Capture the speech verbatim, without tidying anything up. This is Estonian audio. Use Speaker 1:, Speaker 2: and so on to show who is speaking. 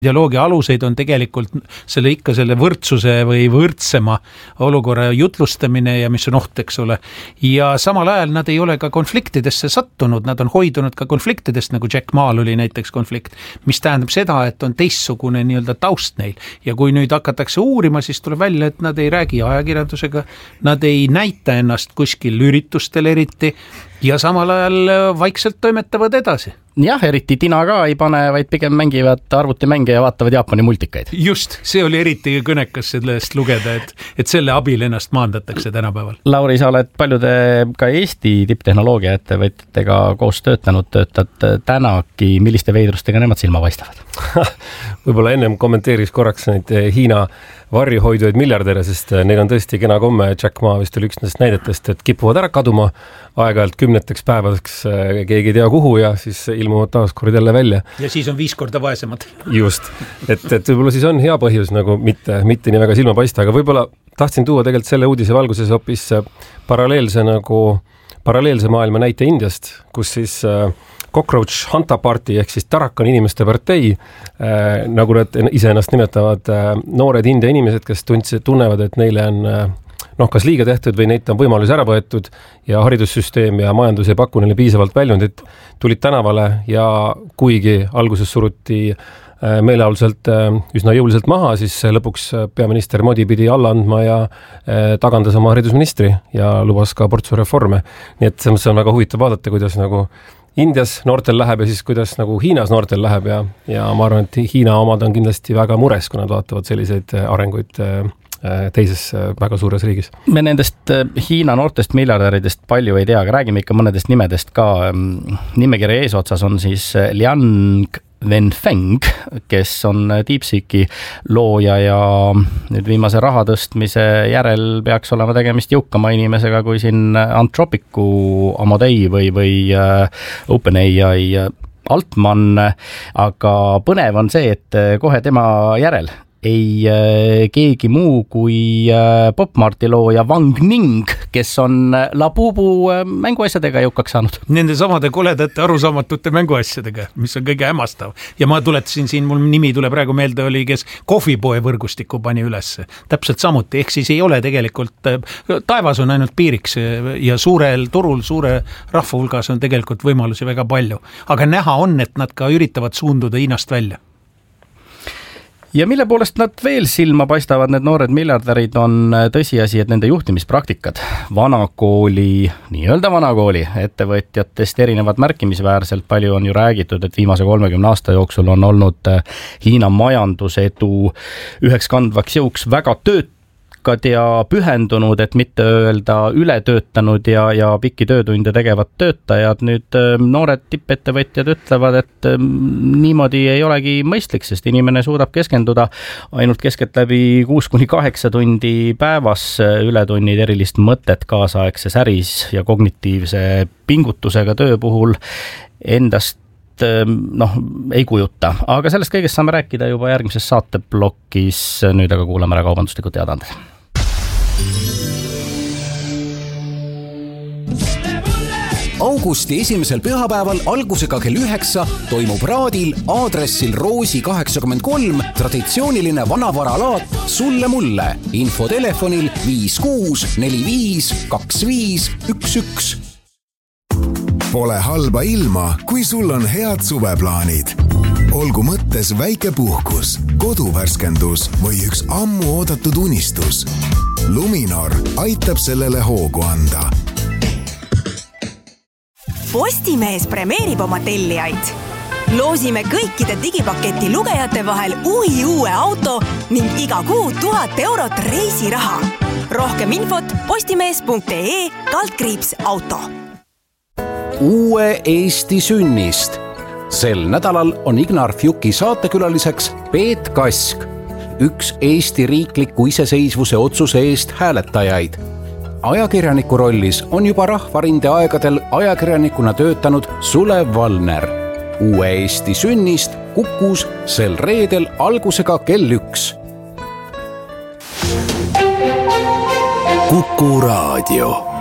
Speaker 1: Dialoogi aluseid on tegelikult selle ikka selle võrdsuse või võrdsema olukorra jutlustamine ja mis on oht, eks ole. Ja samal ajal nad ei ole ka konfliktidesse sattunud, nad on hoidunud ka konfliktidest, nagu Jack Maal oli näiteks konflikt, mis tähendab seda, et on teistsugune nii-öelda taust neil. Ja kui nüüd hakatakse uurima, siis tuleb välja, et nad ei räägi ajakirjandusega, nad ei näita ennast kuskil üritustel eriti ja samal ajal vaikselt toimetavad edasi.
Speaker 2: Jah, eriti tina ka ei pane, vaid pigem mängivad arvutimänge ja vaatavad Jaapani multikaid.
Speaker 1: Just, see oli eriti kõnekas sellest lugeda, et, et selle abil ennast maandatakse tänapäeval.
Speaker 2: Lauri, sa oled paljude ka Eesti tipptehnoloogia ettevõtjatega koos töötanud, töötad tänagi, milliste veidrustega nemad silma paistavad?
Speaker 3: Võib-olla ennem kommenteeriks korraks neid Hiina varjuhoiduid miljardäre, sest neil on tõesti kena komme, Jack Ma vist oli üks nendest näidetest, et kipuvad ära kaduma aeg-ajalt kümneteks päevadeks, keegi ei tea kuhu ja siis ilmuvad taas kord jälle välja.
Speaker 1: Ja siis on viis korda vaesemad.
Speaker 3: Just, et, et võib-olla siis on hea põhjus nagu mitte, mitte nii väga silma paista, aga võib-olla tahtsin tuua tegelikult selle uudise valguses hoopis paralleelse, nagu, paralleelse maailma näite Indiast, kus siis Cockroach Hanta Party ehk siis Tarakan inimeste partei, äh, nagu nad ise ennast nimetavad, äh, noored India inimesed, kes tundsid, tunnevad, et neile on äh, noh, kas liiga tehtud või neid on võimalus ära võetud ja haridussüsteem ja majandus ei paku neile piisavalt väljundit, tulid tänavale ja kuigi alguses suruti äh, meelealuselt äh, üsna jõuliselt maha, siis lõpuks peaminister Modi pidi alla andma ja äh, tagandas oma haridusministri ja lubas ka portsu reforme. Nii et see on väga huvitav vaadata, kuidas nagu Indias noortel läheb ja siis kuidas nagu Hiinas noortel läheb ja, ja ma arvan, et Hiina omad on kindlasti väga mures, kui nad vaatavad selliseid arenguid teises väga suures riigis.
Speaker 2: Me nendest Hiina noortest miljardäridest palju ei tea, aga räägime ikka mõnedest nimedest ka. Nimekirja eesotsas on siis Liang Wenfeng, kes on DeepSeeki looja ja nüüd viimase raha tõstmise järel peaks olema tegemist jõukama inimesega kui siin Anthropicu Amodei või, või OpenAI Altman, aga põnev on see, et kohe tema järel ei keegi muu kui Popmarti looja Wang Ning, kes on Labubu mänguasjadega jõukaks saanud.
Speaker 1: Nende samade koledate arusaamatute mänguasjadega, mis on kõige hämmastav. Ja ma tuletasin siin, mul nimi tuleb praegu meelde, oli kes kohvipoe võrgustiku pani üles. Täpselt samuti, ehk siis ei ole tegelikult, taevas on ainult piiriks ja suurel turul, suure rahva hulgas on tegelikult võimalusi väga palju. Aga näha on, et nad ka üritavad suunduda Hiinast välja.
Speaker 2: Ja mille poolest nad veel silma paistavad, need noored miljardärid, on tõsiasi, et nende juhtimispraktikad vanakooli, nii-öelda vanakooli ettevõtjatest erinevad märkimisväärselt. Palju on ju räägitud, et viimase kolmekümne aasta jooksul on olnud Hiina majandusedu üheks kandvaks jõuks väga tööt ja pühendunud, et mitte öelda ületöötanud ja, ja pikki töötunde tegevad töötajad. Nüüd noored tippettevõtjad ütlevad, et niimoodi ei olegi mõistlik, sest inimene suudab keskenduda ainult keskeltläbi kuus kuni kaheksa tundi päevas, ületunnid erilist mõtet kaasaegses äris ja kognitiivse pingutusega töö puhul endast noh, ei kujuta. Aga sellest kõigest saame rääkida juba järgmises saateblokis. Nüüd aga kuulame ära kaubanduslikud teadaanded.
Speaker 4: Augusti esimesel pühapäeval algusega kell üheksa toimub Raadil aadressil Roosi kaheksakümmend kolm traditsiooniline vanavaralaat Sulle mulle. Info telefonil viis kuus neli viis kaks viis üks üks.
Speaker 5: Pole halba ilma, kui sul on head suveplaanid. Olgu mõttes väike puhkus, koduvärskendus või üks ammu oodatud unistus. Luminor aitab sellele hoogu anda.
Speaker 6: Postimees premeerib oma tellijaid. Loosime kõikide digipaketi lugejate vahel uhi uue auto ning iga kuu tuhat eurot reisiraha. Rohkem infot postimees punkt ee kaldkriips auto.
Speaker 4: Uue Eesti sünnist. Sel nädalal on Ignar Fjuki saatekülaliseks Peet Kask, üks Eesti riikliku iseseisvuse otsuse eest hääletajaid. Ajakirjaniku rollis on juba Rahvarinde aegadel ajakirjanikuna töötanud Sulev Valner. Uue Eesti sünnist Kukus sel reedel algusega kell üks.
Speaker 5: Kuku Raadio.